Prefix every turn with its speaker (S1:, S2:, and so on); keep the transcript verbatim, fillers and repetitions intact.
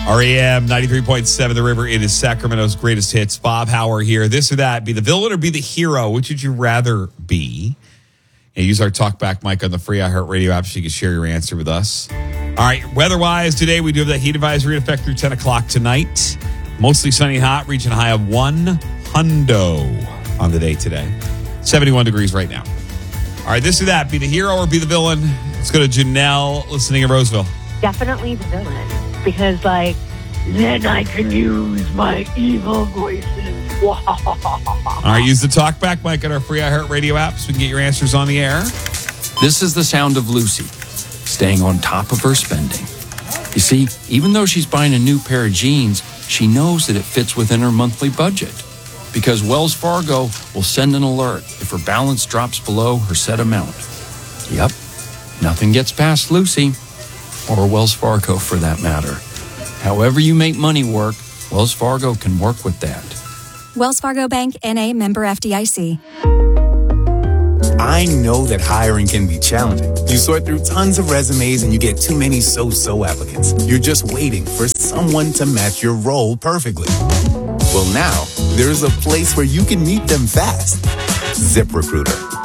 S1: R E M ninety-three point seven The River. It is Sacramento's greatest hits. Bob Hauer here. This or that. Be the villain or be the hero? Which would you rather be? And use our talkback mic on the free iHeartRadio app so you can share your answer with us. All right. Weather-wise, today we do have that heat advisory in effect through ten o'clock tonight. Mostly sunny and hot, reaching a high of one hundo on the day today. seventy-one degrees right now. All right. This or that. Be the hero or be the villain? Let's go to Janelle listening in Roseville.
S2: Definitely the villain. Because, like, then I can use my evil voices.
S1: All right, use the talkback mic on our free iHeartRadio app so we can get your answers on the air.
S3: This is the sound of Lucy, staying on top of her spending. You see, even though she's buying a new pair of jeans, she knows that it fits within her monthly budget. Because Wells Fargo will send an alert if her balance drops below her set amount. Yep, nothing gets past Lucy. Or Wells Fargo, for that matter. However you make money work, Wells Fargo can work with that.
S4: Wells Fargo Bank, N A, member F D I C.
S5: I know that hiring can be challenging. You sort through tons of resumes and you get too many so-so applicants. You're just waiting for someone to match your role perfectly. Well, now, there's a place where you can meet them fast. ZipRecruiter.